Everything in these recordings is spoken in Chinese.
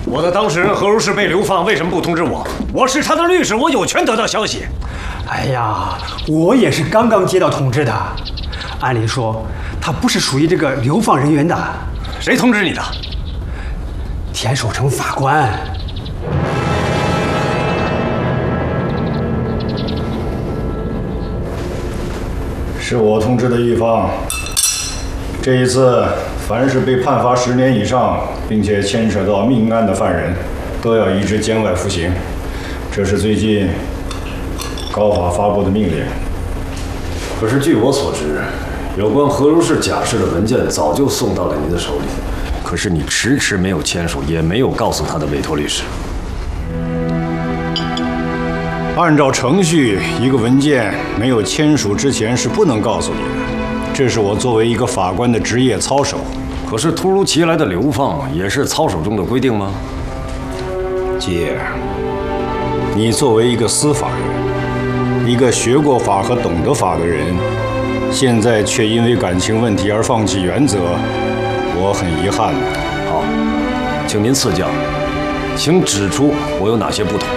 我的当事人何如是被流放，为什么不通知我？我是他的律师，我有权得到消息。 哎呀，我也是刚刚接到通知的。按理说，他不是属于这个流放人员的。 谁通知你的？ 田守成法官。 是我通知的狱方。这一次，凡是被判罚10年以上，并且牵扯到命案的犯人，都要移至监外服刑。这是最近高法发布的命令。 可是据我所知，有关何如是假释的文件早就送到了您的手里，可是你迟迟没有签署，也没有告诉他的委托律师。 按照程序，一个文件没有签署之前是不能告诉你的，这是我作为一个法官的职业操守。 可是突如其来的流放也是操守中的规定吗？ 姐，你作为一个司法人，一个学过法和懂得法的人，现在却因为感情问题而放弃原则，我很遗憾。 好，请您赐教，请指出我有哪些不同。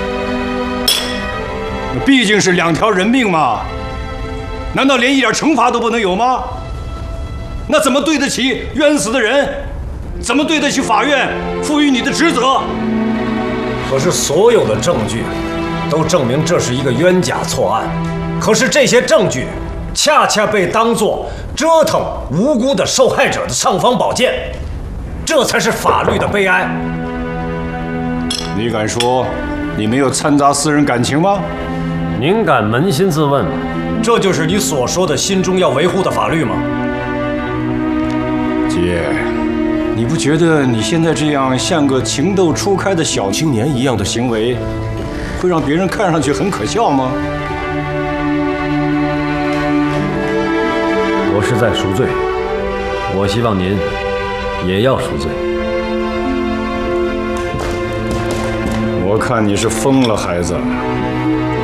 毕竟是2条人命嘛，难道连一点惩罚都不能有吗？那怎么对得起冤死的人？怎么对得起法院赋予你的职责？ 可是所有的证据都证明这是一个冤假错案，可是这些证据恰恰被当作折腾无辜的受害者的尚方宝剑，这才是法律的悲哀。 你敢说你没有掺杂私人感情吗？ 您敢扪心自问吗？这就是你所说的心中要维护的法律吗？ 姐，你不觉得你现在这样像个情窦初开的小青年一样的行为，会让别人看上去很可笑吗？ 我是在赎罪，我希望您也要赎罪。 我看你是疯了，孩子。